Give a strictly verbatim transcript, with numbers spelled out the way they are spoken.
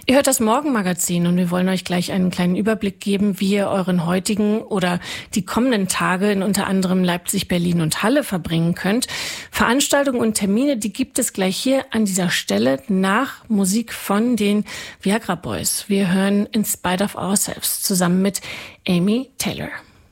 Ihr hört das Morgenmagazin und wir wollen euch gleich einen kleinen Überblick geben, wie ihr euren heutigen oder die kommenden Tage in unter anderem Leipzig, Berlin und Halle verbringen könnt. Veranstaltungen und Termine, die gibt es gleich hier an dieser Stelle nach Musik von den Viagra Boys. Wir hören In Spite of Ourselves zusammen mit Amy Taylor.